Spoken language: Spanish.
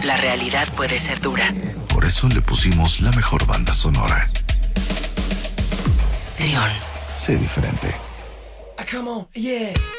la realidad puede ser dura. Por eso le pusimos la mejor banda sonora. Trión. Sé diferente. Come on, yeah.